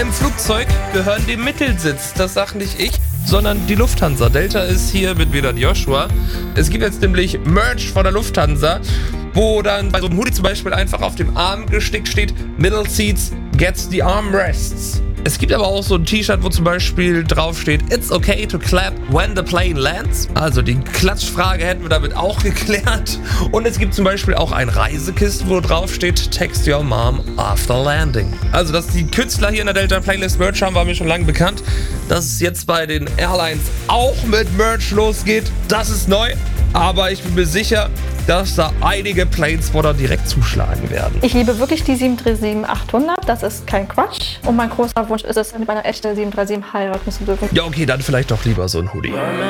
im Flugzeug gehören dem Mittelsitz. Das sagt nicht ich, sondern die Lufthansa. Delta ist hier mit Vedat Joshua. Es gibt jetzt nämlich Merch von der Lufthansa, wo dann bei so einem Hoodie zum Beispiel einfach auf dem Arm gestickt steht: Middle Seats gets the armrests. Es gibt aber auch so ein T-Shirt, wo zum Beispiel draufsteht: It's okay to clap when the plane lands. Also die Klatschfrage hätten wir damit auch geklärt. Und es gibt zum Beispiel auch ein Reisekist, wo draufsteht: Text your mom after landing. Also, dass die Künstler hier in der Delta Playlist Merch haben, war mir schon lange bekannt. Dass es jetzt bei den Airlines auch mit Merch losgeht, das ist neu. Aber ich bin mir sicher, dass da einige Planespotter direkt zuschlagen werden. Ich liebe wirklich die 737-800, das ist kein Quatsch. Und mein großer Wunsch ist es, mit einer echten 737 heiraten zu dürfen. Ja, okay, dann vielleicht doch lieber so ein Hoodie.